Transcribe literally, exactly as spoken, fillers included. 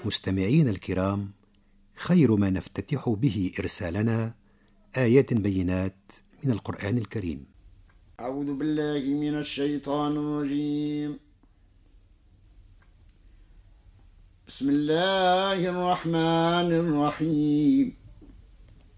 مستمعين الكرام، خير ما نفتتح به إرسالنا آيات بينات من القرآن الكريم. أعوذ بالله من الشيطان الرجيم. بسم الله الرحمن الرحيم.